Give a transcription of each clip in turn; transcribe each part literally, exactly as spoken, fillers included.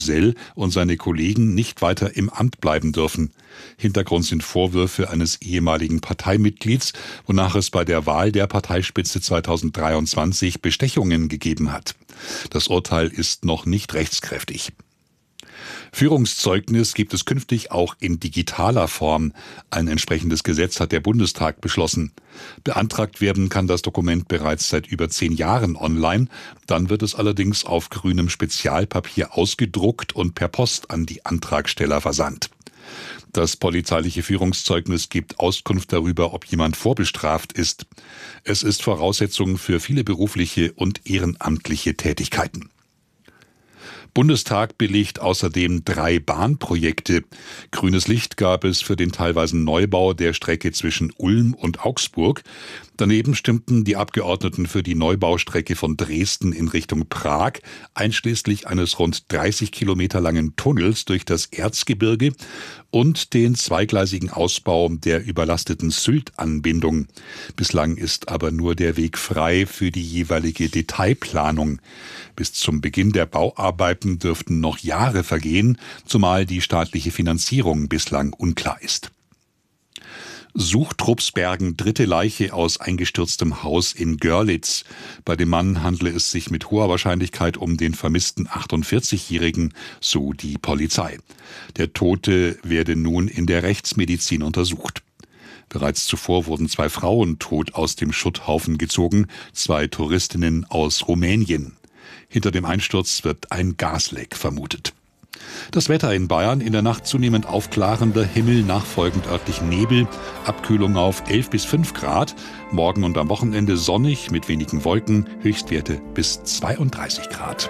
Sell und seine Kollegen nicht weiter im Amt bleiben dürfen. Hintergrund sind Vorwürfe eines ehemaligen Parteimitglieds, wonach es bei der Wahl der Parteispitze zweitausenddreiundzwanzig Bestechungen gegeben hat. Das Urteil ist noch nicht rechtskräftig. Führungszeugnis gibt es künftig auch in digitaler Form. Ein entsprechendes Gesetz hat der Bundestag beschlossen. Beantragt werden kann das Dokument bereits seit über zehn Jahren online. Dann wird es allerdings auf grünem Spezialpapier ausgedruckt und per Post an die Antragsteller versandt. Das polizeiliche Führungszeugnis gibt Auskunft darüber, ob jemand vorbestraft ist. Es ist Voraussetzung für viele berufliche und ehrenamtliche Tätigkeiten. Bundestag billigt außerdem drei Bahnprojekte. Grünes Licht gab es für den teilweisen Neubau der Strecke zwischen Ulm und Augsburg. Daneben stimmten die Abgeordneten für die Neubaustrecke von Dresden in Richtung Prag, einschließlich eines rund dreißig Kilometer langen Tunnels durch das Erzgebirge und den zweigleisigen Ausbau der überlasteten Sylt-Anbindung. Bislang ist aber nur der Weg frei für die jeweilige Detailplanung. Bis zum Beginn der Bauarbeiten dürften noch Jahre vergehen, zumal die staatliche Finanzierung bislang unklar ist. Suchtrupps bergen dritte Leiche aus eingestürztem Haus in Görlitz. Bei dem Mann handle es sich mit hoher Wahrscheinlichkeit um den vermissten achtundvierzigjährigen, so die Polizei. Der Tote werde nun in der Rechtsmedizin untersucht. Bereits zuvor wurden zwei Frauen tot aus dem Schutthaufen gezogen, zwei Touristinnen aus Rumänien. Hinter dem Einsturz wird ein Gasleck vermutet. Das Wetter in Bayern: in der Nacht zunehmend aufklarender Himmel, nachfolgend örtlich Nebel, Abkühlung auf elf bis fünf Grad. Morgen und am Wochenende sonnig mit wenigen Wolken, Höchstwerte bis zweiunddreißig Grad.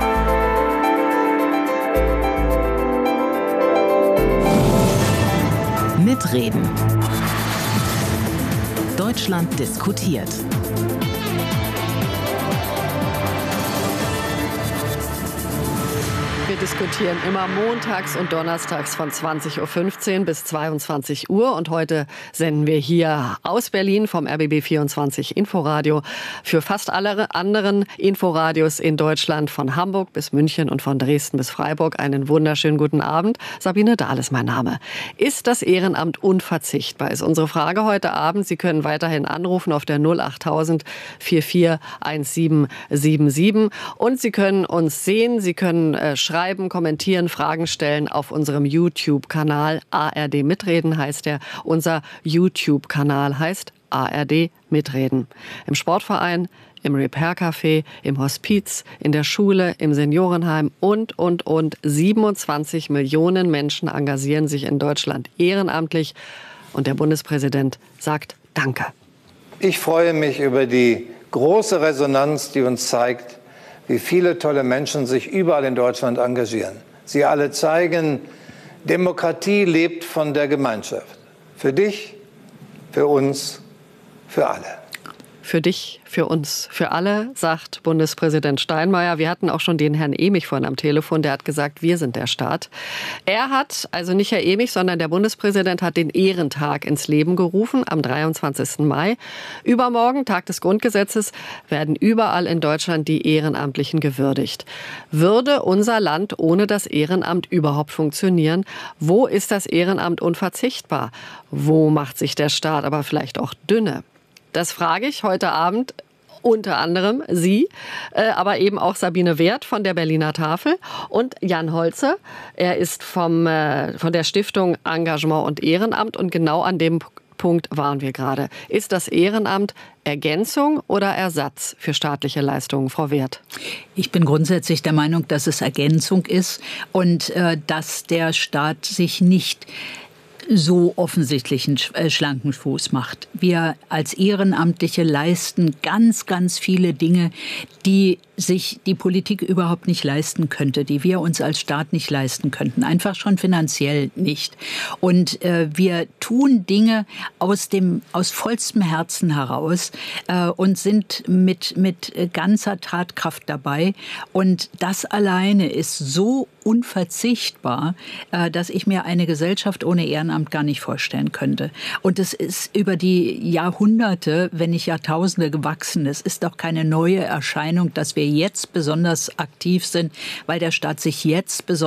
Mitreden. Deutschland diskutiert. Wir diskutieren immer montags und donnerstags von zwanzig Uhr fünfzehn bis zweiundzwanzig Uhr. Und heute senden wir hier aus Berlin vom R B B vierundzwanzig Inforadio für fast alle anderen Inforadios in Deutschland, von Hamburg bis München und von Dresden bis Freiburg. Einen wunderschönen guten Abend. Sabine Dahl ist mein Name. Ist das Ehrenamt unverzichtbar? Ist unsere Frage heute Abend. Sie können weiterhin anrufen auf der null achttausend vierundvierzig siebzehn siebenundsiebzig. Und Sie können uns sehen, Sie können äh, schreiben, kommentieren, Fragen stellen auf unserem YouTube-Kanal. A R D Mitreden heißt der. Unser YouTube-Kanal heißt A R D Mitreden. Im Sportverein, im Repair-Café, im Hospiz, in der Schule, im Seniorenheim und, und, und. siebenundzwanzig Millionen Menschen engagieren sich in Deutschland ehrenamtlich. Und der Bundespräsident sagt Danke. Ich freue mich über die große Resonanz, die uns zeigt, wie viele tolle Menschen sich überall in Deutschland engagieren. Sie alle zeigen, Demokratie lebt von der Gemeinschaft. Für dich, für uns, für alle. Für dich, für uns, für alle, sagt Bundespräsident Steinmeier. Wir hatten auch schon den Herrn Emich vorhin am Telefon, der hat gesagt, wir sind der Staat. Er hat, also nicht Herr Emich, sondern der Bundespräsident hat den Ehrentag ins Leben gerufen am dreiundzwanzigsten Mai. Übermorgen, Tag des Grundgesetzes, werden überall in Deutschland die Ehrenamtlichen gewürdigt. Würde unser Land ohne das Ehrenamt überhaupt funktionieren? Wo ist das Ehrenamt unverzichtbar? Wo macht sich der Staat aber vielleicht auch dünne? Das frage ich heute Abend unter anderem Sie, äh, aber eben auch Sabine Wert von der Berliner Tafel und Jan Holze. Er ist vom, äh, von der Stiftung Engagement und Ehrenamt und genau an dem Punkt waren wir gerade. Ist das Ehrenamt Ergänzung oder Ersatz für staatliche Leistungen, Frau Wert? Ich bin grundsätzlich der Meinung, dass es Ergänzung ist und äh, dass der Staat sich nicht so offensichtlichen schlanken Fuß macht. Wir als Ehrenamtliche leisten ganz, ganz viele Dinge, die sich die Politik überhaupt nicht leisten könnte, die wir uns als Staat nicht leisten könnten, einfach schon finanziell nicht. Und äh, wir tun Dinge aus dem aus vollstem Herzen heraus äh, und sind mit mit ganzer Tatkraft dabei. Und das alleine ist so unverzichtbar, äh, dass ich mir eine Gesellschaft ohne Ehrenamt gar nicht vorstellen könnte. Und es ist über die Jahrhunderte, wenn nicht Jahrtausende gewachsen. Es ist doch keine neue Erscheinung, dass wir jetzt besonders aktiv sind, weil der Staat sich jetzt besonders